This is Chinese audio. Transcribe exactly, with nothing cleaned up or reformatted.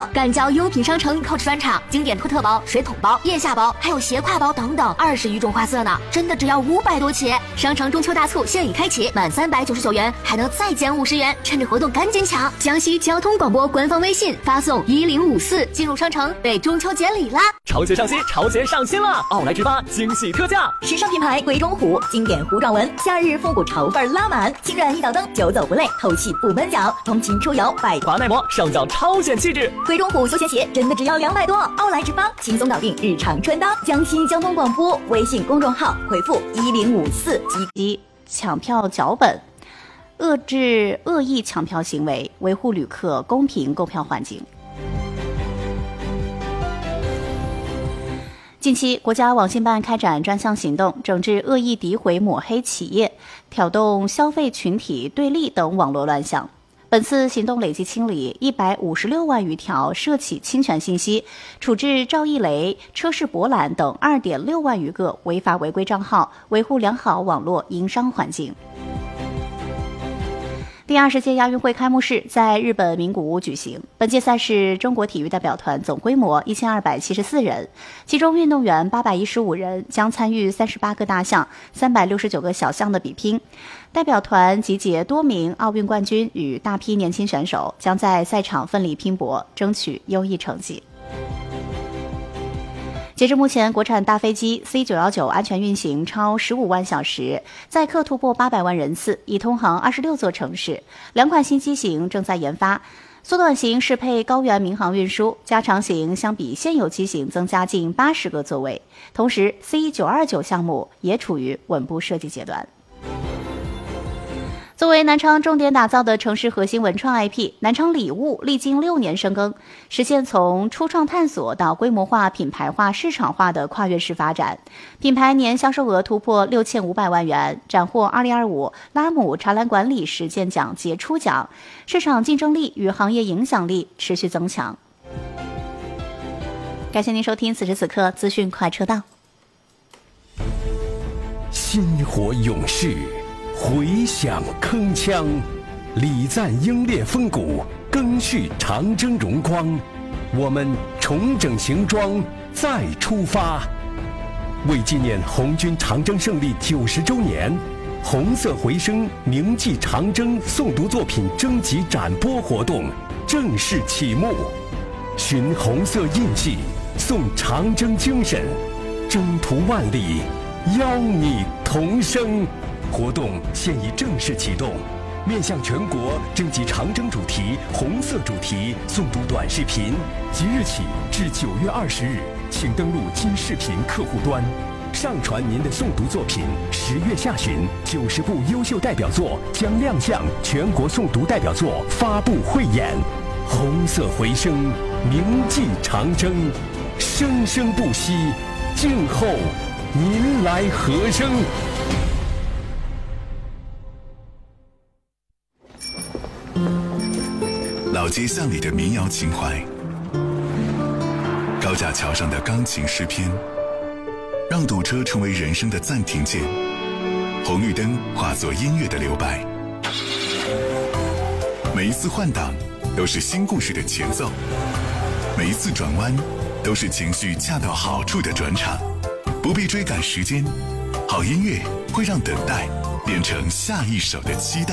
赶交优品商城 Coach 专场，经典托特包、水桶包、腋下包，还有斜挎包等等，二十余种花色呢，真的只要五百多起。商城中秋大促现已开启，满三百九十九元还能再减五十元，趁着活动赶紧抢！江西交通广播官方微信发送一零五四进入商城，为中秋节礼啦！ 潮节上新，潮节上新了！奥莱之八惊喜特价， 时尚品牌贵中虎经典糊状纹，夏日复古潮范拉满，轻软一脚蹬，久走不累，透气不闷脚，通勤出游百滑耐磨，上脚超显气质。 贵中虎休闲鞋真的只要两百多，奥莱之八轻松搞定日常穿搭。江西交通广播微信公众号回复一零五四及抢票脚本，遏制恶意抢票行为，维护旅客公平购票环境。近期，国家网信办开展专项行动，整治恶意诋毁抹黑企业、挑动消费群体对立等网络乱象。本次行动累计清理一百五十六万余条涉企侵权信息，处置赵一雷、车市博览等二点六万余个违法违规账号，维护良好网络营商环境。第二十届亚运会开幕式在日本名古屋举行。本届赛事中国体育代表团总规模一千二百七十四人，其中运动员八百一十五人，将参与三十八个大项、三百六十九个小项的比拼。代表团集结多名奥运冠军与大批年轻选手，将在赛场奋力拼搏，争取优异成绩。截至目前，国产大飞机 C 九一九安全运行超十五万小时，载客突破八百万人次，已通航二十六座城市。两款新机型正在研发，缩短型适配高原民航运输，加长型相比现有机型增加近八十个座位。同时 C 九二九项目也处于稳步设计阶段。作为南昌重点打造的城市核心文创 I P， 南昌礼物历经六年深耕，实现从初创探索到规模化、品牌化、市场化的跨越式发展。品牌年销售额突破六千五百万元，斩获二零二五拉姆茶篮管理实践奖杰出奖，市场竞争力与行业影响力持续增强。感谢您收听此时此刻资讯快车道。 薪火勇士，回响铿锵，礼赞英烈风骨，赓续长征荣光。我们重整行装，再出发。为纪念红军长征胜利九十周年，红色回声铭记长征诵读作品征集展播活动正式启幕。寻红色印记，颂长征精神，征途万里，邀你同声。活动现已正式启动，面向全国征集长征主题、红色主题诵读短视频，即日起至九月二十日，请登录今视频客户端，上传您的诵读作品。十月下旬，九十部优秀代表作将亮相全国诵读代表作发布汇演。红色回声，铭记长征，生生不息，静候您来和声。 老街巷里的民谣情怀，高架桥上的钢琴诗篇，让堵车成为人生的暂停键，红绿灯化作音乐的留白。每一次换挡都是新故事的前奏，每一次转弯都是情绪恰到好处的转场。不必追赶时间，好音乐会让等待变成下一首的期待。